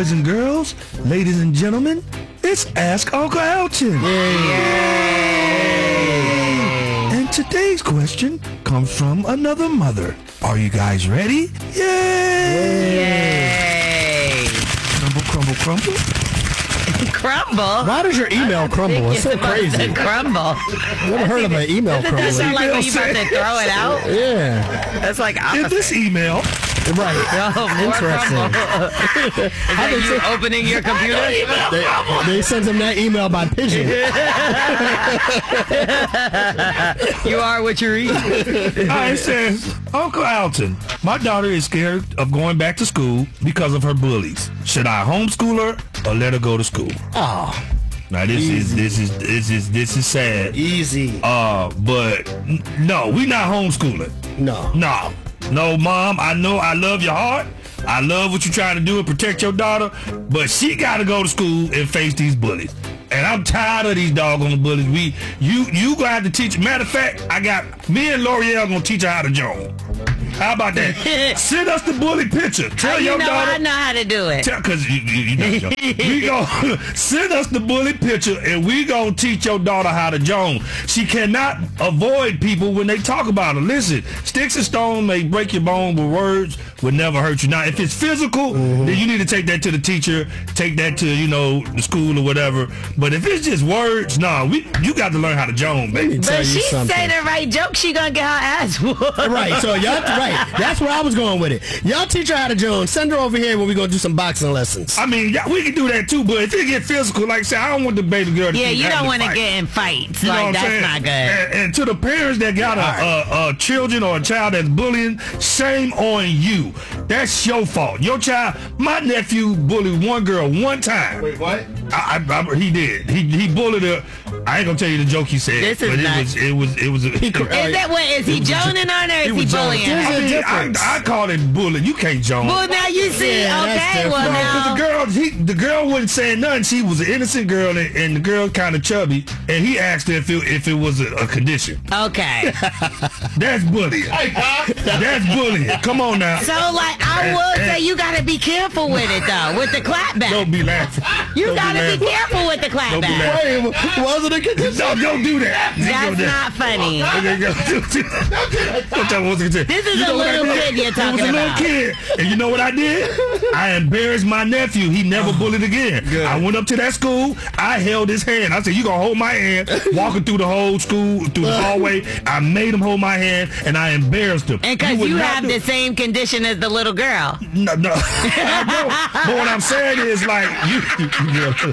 boys and girls, ladies and gentlemen, it's Ask Uncle Elton. And today's question comes from another mother. Are you guys ready? Yay! Crumble, crumble, crumble. Crumble? Why does your email crumble? It's so crazy. Crumble. Never heard of an email crumble. Does that sound like when you about to throw it out? Yeah. That's like opposite. In this email... Right. Oh, more Interesting. Is that you opening your computer? They sent him that email by pigeon. You are what you eat. It says, Uncle Alton, my daughter is scared of going back to school because of her bullies. Should I homeschool her or let her go to school? Oh. Now this is sad. Easy. But no, we not homeschooling. No, Mom, I know I love your heart. I love what you're trying to do and protect your daughter, but she got to go to school and face these bullies. And I'm tired of these doggone bullies. You gonna have to teach. Matter of fact, me and L'Oreal gonna teach her how to join. How about that? Send us the bully picture. Tell your daughter. I know how to do it. Because you know, we gonna send us the bully picture, and we gonna teach your daughter how to join. She cannot avoid people when they talk about her. Listen, sticks and stones may break your bone, but words would never hurt you. Now, if it's physical, then you need to take that to the teacher, take that to the school or whatever. But if it's just words, you got to learn how to join, baby. But she say the right joke, she gonna get her ass whooped. Right. So y'all. Right. That's where I was going with it. Y'all teach her how to join. Send her over here when we gonna do some boxing lessons. I mean, we can do that too, but if it get physical, like I said, I don't want the baby girl to you don't want to get in fights. You know like, that's not good. And to the parents that got a children or a child that's bullying, shame on you. That's your fault. Your child, my nephew bullied one girl one time. Wait, what? He did. He bullied her. I ain't gonna tell you the joke he said. This is but nuts. It was. Is he joning on her or is he bullying her? I call it bullying. You can't join. Well, now you see. Okay, well now. The girl wasn't saying nothing. She was an innocent girl, and the girl kind of chubby. And he asked her if it was a condition. Okay. That's bullying. That's bullying. Come on now. So, I would say you got to be careful with it, though, with the clapback. Don't be laughing. You got to be careful with the clapback. Wait, was it a condition? No, don't do that. That's not funny. This is a little kid you're talking about. It was a little kid. And you know what I did? I embarrassed my nephew. He never bullied again. Good. I went up to that school. I held his hand. I said, you going to hold my hand. Walking through the whole school, through the hallway. I made him hold my hand, and I embarrassed him. And because you have the same condition as the little girl. No. But what I'm saying is,